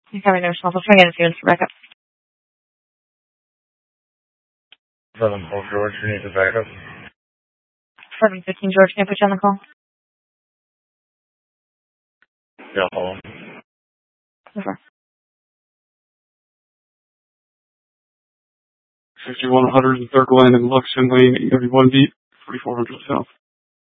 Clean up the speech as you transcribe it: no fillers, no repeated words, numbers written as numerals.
You covering their responsible for interference for backup. 7 George, you need the backup. 715 George, can I put you on the call? Yeah, hold on. Over. 5100 Third Landing, Luxon Lane, 831 beat, 4400 south.